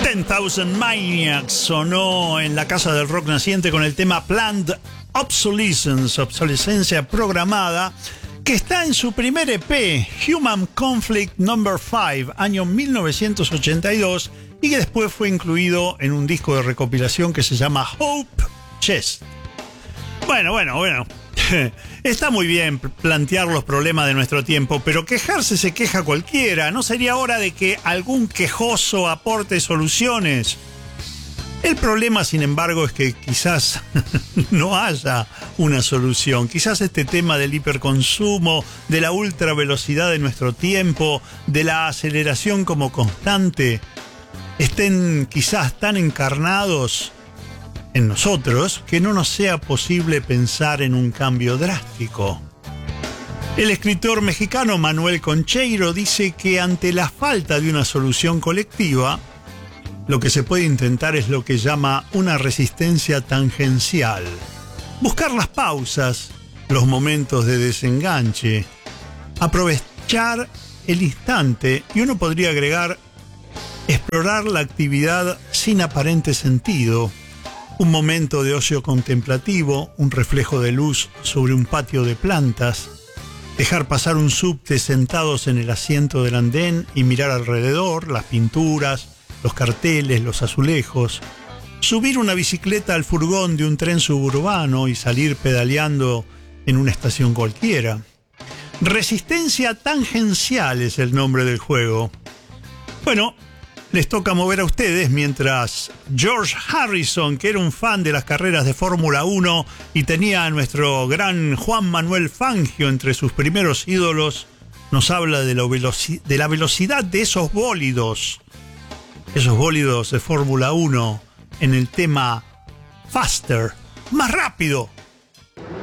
10,000 Maniacs sonó en la Casa del Rock Naciente con el tema Planned Obsolescence, obsolescencia programada, que está en su primer EP, Human Conflict No. 5, año 1982, y que después fue incluido en un disco de recopilación que se llama Hope Chest. Bueno. Está muy bien plantear los problemas de nuestro tiempo, pero quejarse se queja cualquiera. ¿No sería hora de que algún quejoso aporte soluciones? El problema, sin embargo, es que quizás no haya una solución. Quizás este tema del hiperconsumo, de la ultravelocidad de nuestro tiempo, de la aceleración como constante, estén quizás tan encarnados en nosotros que no nos sea posible pensar en un cambio drástico. El escritor mexicano Manuel Concheiro dice que ante la falta de una solución colectiva, lo que se puede intentar es lo que llama una resistencia tangencial. Buscar las pausas, los momentos de desenganche, aprovechar el instante, y uno podría agregar, explorar la actividad sin aparente sentido. Un momento de ocio contemplativo, un reflejo de luz sobre un patio de plantas, dejar pasar un subte sentados en el asiento del andén y mirar alrededor, las pinturas, los carteles, los azulejos, subir una bicicleta al furgón de un tren suburbano y salir pedaleando en una estación cualquiera. Resistencia tangencial es el nombre del juego. Bueno, les toca mover a ustedes mientras George Harrison, que era un fan de las carreras de Fórmula 1 y tenía a nuestro gran Juan Manuel Fangio entre sus primeros ídolos, nos habla de la velocidad de esos bólidos de Fórmula 1 en el tema Faster, más rápido.